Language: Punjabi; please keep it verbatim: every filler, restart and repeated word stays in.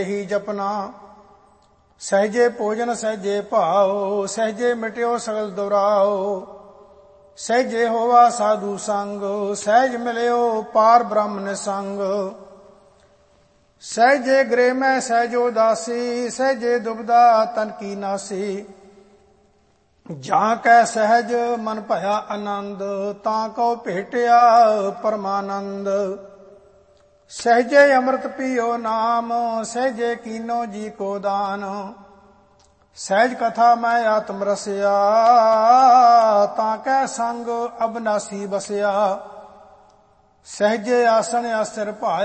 ਹੀ ਜਪਨਾ। ਸਹਿਜੇ ਭੋਜਨ ਸਹਿਜੇ ਭਾਉ, ਸਹਿਜੇ ਮਿਟਿਓ ਸਗਲ ਦੁਰਾਓ। ਸਹਿਜੇ ਹੋਵਾ ਸਾਧੂ ਸੰਗ, ਸਹਿਜ ਮਿਲਿਓ ਪਾਰ ਬ੍ਰਹਮ ਨਿਸੰਗ। ਸਹਿਜੇ ਗ੍ਰਹਿ ਮੈਂ ਸਹਿਜੋ ਦਾਸੀ, ਸਹਿਜੇ ਦੁਬਦਾ ਤਨ ਕੀ ਨਾਸੀ। ਜਾਂ ਕੈ ਸਹਿਜ ਮਨ ਭਇਆ ਆਨੰਦ, ਤਾਂ ਕਉ ਭੇਟਿਆ ਪਰਮਾਨੰਦ। ਸਹਿਜੇ ਅੰਮ੍ਰਿਤ ਪੀਓ ਨਾਮ, ਸਹਿਜੇ ਕੀਨੋ ਜੀ ਕੋ ਦਾਨ। ਸਹਿਜ ਕਥਾ ਮੈਂ ਆਤਮ ਰਸਿਆ, ਤਾਂ ਕੈ ਸੰਗ ਅਬਨਾਸੀ ਬਸਿਆ। ਸਹਿਜੇ ਆਸਣ ਆਸਰ ਭਾਇਆ।